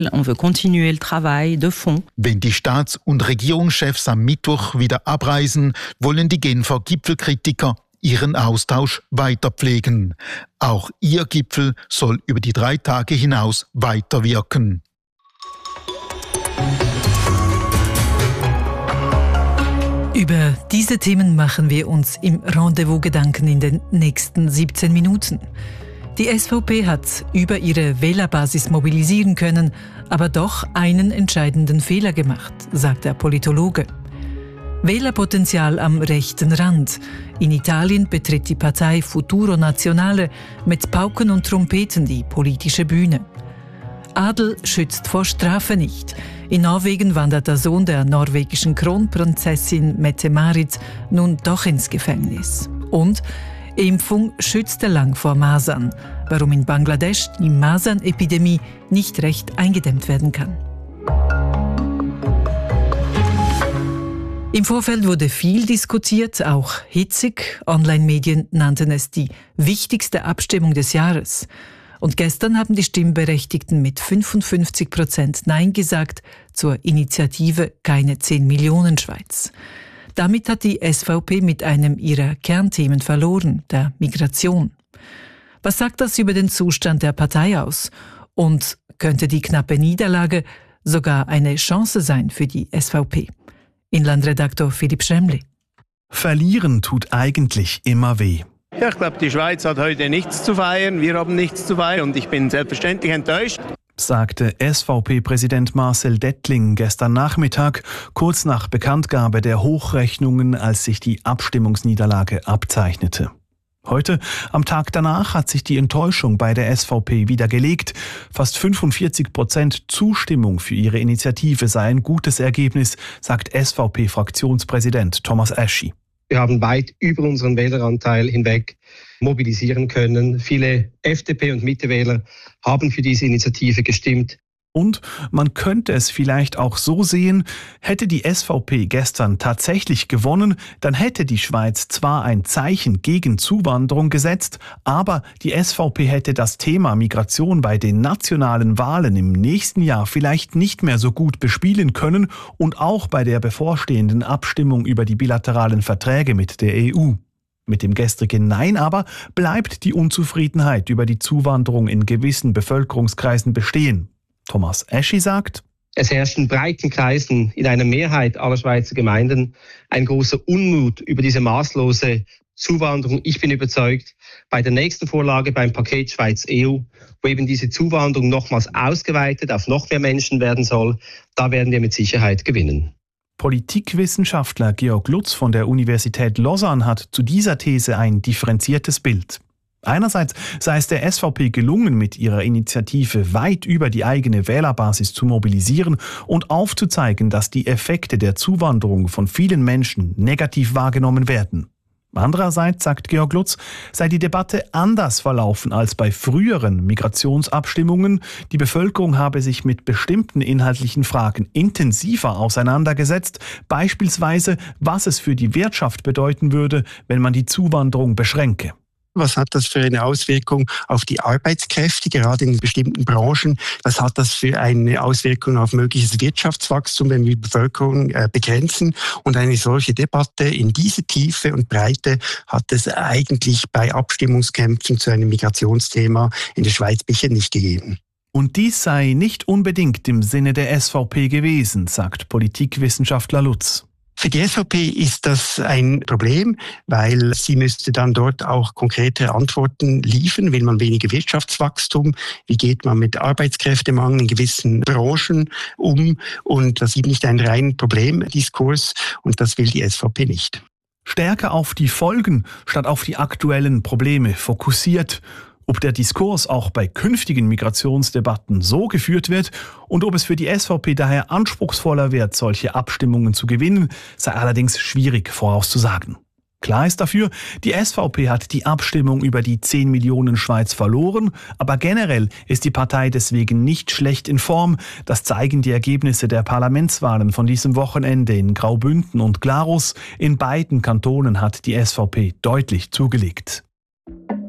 On veut continuer le travail de fond. Wenn die Staats- und Regierungschefs am Mittwoch wieder abreisen, wollen die Genfer Gipfelkritiker ihren Austausch weiter pflegen. Auch ihr Gipfel soll über die 3 Tage hinaus weiterwirken. Über diese Themen machen wir uns im Rendezvous Gedanken in den nächsten 17 Minuten. Die SVP hat über ihre Wählerbasis mobilisieren können, aber doch einen entscheidenden Fehler gemacht, sagt der Politologe. Wählerpotenzial am rechten Rand. In Italien betritt die Partei Futuro Nazionale mit Pauken und Trompeten die politische Bühne. Adel schützt vor Strafe nicht. In Norwegen wandert der Sohn der norwegischen Kronprinzessin Mette-Marit nun doch ins Gefängnis. Und Impfung schützte lang vor Masern, warum in Bangladesch die Masernepidemie nicht recht eingedämmt werden kann. Im Vorfeld wurde viel diskutiert, auch hitzig. Online-Medien nannten es die wichtigste Abstimmung des Jahres. Und gestern haben die Stimmberechtigten mit 55% Nein gesagt zur Initiative Keine 10 Millionen Schweiz. Damit hat die SVP mit einem ihrer Kernthemen verloren, der Migration. Was sagt das über den Zustand der Partei aus? Und könnte die knappe Niederlage sogar eine Chance sein für die SVP? Inlandredaktor Philipp Schremli. Verlieren tut eigentlich immer weh. Ja, ich glaube, die Schweiz hat heute nichts zu feiern, wir haben nichts zu feiern und ich bin selbstverständlich enttäuscht, sagte SVP-Präsident Marcel Dettling gestern Nachmittag, kurz nach Bekanntgabe der Hochrechnungen, als sich die Abstimmungsniederlage abzeichnete. Heute, am Tag danach, hat sich die Enttäuschung bei der SVP wieder gelegt. Fast 45% Zustimmung für ihre Initiative sei ein gutes Ergebnis, sagt SVP-Fraktionspräsident Thomas Aschi. Wir haben weit über unseren Wähleranteil hinweg mobilisieren können. Viele FDP- und Mittewähler haben für diese Initiative gestimmt. Und man könnte es vielleicht auch so sehen, hätte die SVP gestern tatsächlich gewonnen, dann hätte die Schweiz zwar ein Zeichen gegen Zuwanderung gesetzt, aber die SVP hätte das Thema Migration bei den nationalen Wahlen im nächsten Jahr vielleicht nicht mehr so gut bespielen können und auch bei der bevorstehenden Abstimmung über die bilateralen Verträge mit der EU. Mit dem gestrigen Nein aber bleibt die Unzufriedenheit über die Zuwanderung in gewissen Bevölkerungskreisen bestehen. Thomas Aschi sagt: Es herrscht in breiten Kreisen in einer Mehrheit aller Schweizer Gemeinden ein großer Unmut über diese maßlose Zuwanderung. Ich bin überzeugt, bei der nächsten Vorlage beim Paket Schweiz-EU, wo eben diese Zuwanderung nochmals ausgeweitet auf noch mehr Menschen werden soll, da werden wir mit Sicherheit gewinnen. Politikwissenschaftler Georg Lutz von der Universität Lausanne hat zu dieser These ein differenziertes Bild. Einerseits sei es der SVP gelungen, mit ihrer Initiative weit über die eigene Wählerbasis zu mobilisieren und aufzuzeigen, dass die Effekte der Zuwanderung von vielen Menschen negativ wahrgenommen werden. Andererseits, sagt Georg Lutz, sei die Debatte anders verlaufen als bei früheren Migrationsabstimmungen. Die Bevölkerung habe sich mit bestimmten inhaltlichen Fragen intensiver auseinandergesetzt, beispielsweise, was es für die Wirtschaft bedeuten würde, wenn man die Zuwanderung beschränke. Was hat das für eine Auswirkung auf die Arbeitskräfte, gerade in bestimmten Branchen? Was hat das für eine Auswirkung auf mögliches Wirtschaftswachstum, wenn wir die Bevölkerung begrenzen? Und eine solche Debatte in diese Tiefe und Breite hat es eigentlich bei Abstimmungskämpfen zu einem Migrationsthema in der Schweiz bisher nicht gegeben. Und dies sei nicht unbedingt im Sinne der SVP gewesen, sagt Politikwissenschaftler Lutz. Für die SVP ist das ein Problem, weil sie müsste dann dort auch konkrete Antworten liefern. Will man weniger Wirtschaftswachstum? Wie geht man mit Arbeitskräftemangel in gewissen Branchen um? Und das gibt nicht einen reinen Problemdiskurs und das will die SVP nicht. Stärker auf die Folgen statt auf die aktuellen Probleme fokussiert. Ob der Diskurs auch bei künftigen Migrationsdebatten so geführt wird und ob es für die SVP daher anspruchsvoller wird, solche Abstimmungen zu gewinnen, sei allerdings schwierig vorauszusagen. Klar ist dafür, die SVP hat die Abstimmung über die 10 Millionen Schweiz verloren, aber generell ist die Partei deswegen nicht schlecht in Form. Das zeigen die Ergebnisse der Parlamentswahlen von diesem Wochenende in Graubünden und Glarus. In beiden Kantonen hat die SVP deutlich zugelegt.